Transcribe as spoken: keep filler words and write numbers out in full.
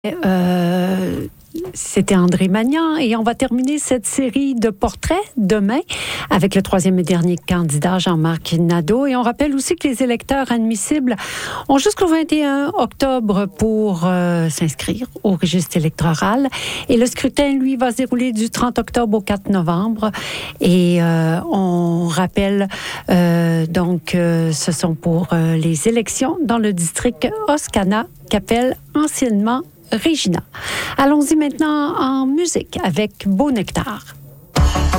Euh, C'était André Magnan et on va terminer cette série de portraits demain avec le troisième et dernier candidat Jean-Marc Nadeau. Et on rappelle aussi que les électeurs admissibles ont jusqu'au vingt et un octobre pour euh, s'inscrire au registre électoral. Et le scrutin, lui, va se dérouler du trente octobre au quatre novembre. Et euh, on rappelle, euh, donc, euh, ce sont pour euh, les élections dans le district Oscana, qu'appelle anciennement Regina. Allons-y maintenant en musique avec Beau Nectar.